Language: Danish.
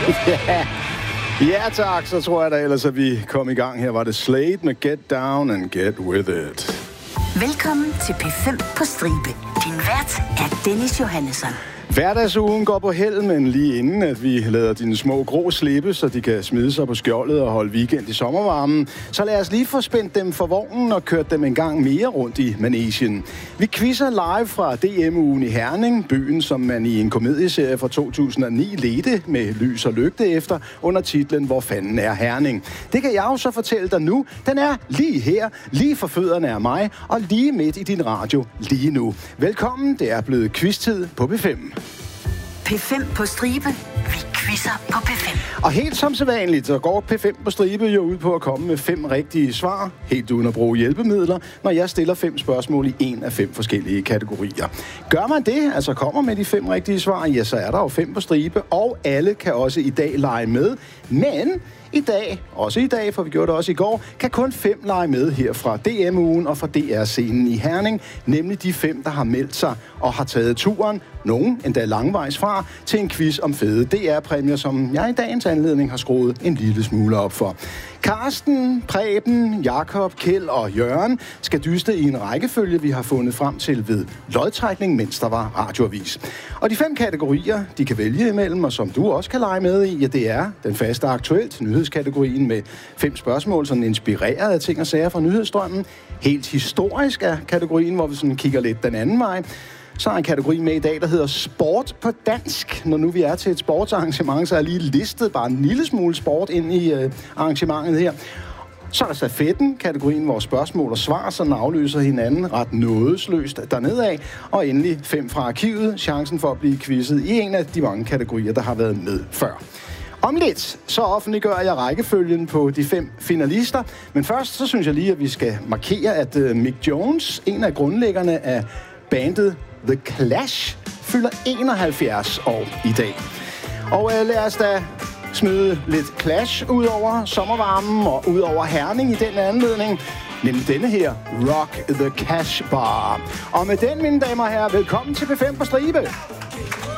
Ja tak, så tror jeg da ellers, at vi kom i gang. Her var det Slade med Get Down and Get With It. Velkommen til P5 på stribe. Din vært er Dennis Johannesson. Hverdagsugen går på held, men lige inden at vi lader dine små grå slippe, så de kan smide sig på skjoldet og holde weekend i sommervarmen, så lad os lige få spændt dem for vognen og kørt dem en gang mere rundt i Manesien. Vi quizzer live fra DM-ugen i Herning, byen, som man i en komedieserie fra 2009 ledte med lys og lygte efter under titlen Hvor fanden er Herning? Det kan jeg jo så fortælle dig nu. Den er lige her, lige for fødderne af mig, og lige midt i din radio lige nu. Velkommen, det er blevet quiz-tid på P5. P5 på stribe. Vi quizzer på P5. Og helt som sædvanligt, så går P5 på stribe jo ud på at komme med 5 rigtige svar, helt uden at bruge hjælpemidler, når jeg stiller 5 spørgsmål i en af 5 forskellige kategorier. Gør man det, altså kommer med de 5 rigtige svar, ja, så er der jo 5 på stribe, og alle kan også i dag lege med. Men i dag, også i dag, for vi gjorde det også i går, kan kun 5 lege med her fra DM-ugen og fra DR-scenen i Herning, nemlig de 5, der har meldt sig og har taget turen, nogen endda langvejs fra, til en quiz om fede DR-præmier, som jeg i dagens anledning har skruet en lille smule op for. Karsten, Preben, Jakob, Kjeld og Jørgen skal dyste i en rækkefølge, vi har fundet frem til ved lodtrækning, mens der var radioavis. Og de 5 kategorier, de kan vælge imellem, og som du også kan lege med i, ja, det er den faste aktuelt, nyhedskategorien med 5 spørgsmål, sådan inspireret af ting og sager fra nyhedsstrømmen. Helt historisk er kategorien, hvor vi sådan kigger lidt den anden vej. Så er en kategori med i dag, der hedder Sport på dansk. Når nu vi er til et sportsarrangement, så er jeg lige listet bare en lille smule sport ind i arrangementet her. Så er der stafetten, kategorien, hvor spørgsmål og svar sådan afløser hinanden ret nådesløst dernede af. Og endelig 5 fra arkivet, chancen for at blive quizzet i en af de mange kategorier, der har været med før. Om lidt, så offentliggør jeg rækkefølgen på de 5 finalister. Men først, så synes jeg lige, at vi skal markere, at Mick Jones, en af grundlæggerne af bandet The Clash, fylder 71 år i dag. Og lad os da smide lidt Clash ud over sommervarmen og ud over Herning i den anledning. Nemlig denne her, Rock the Cash Bar. Og med den, mine damer og herrer, velkommen til P5 på stribe.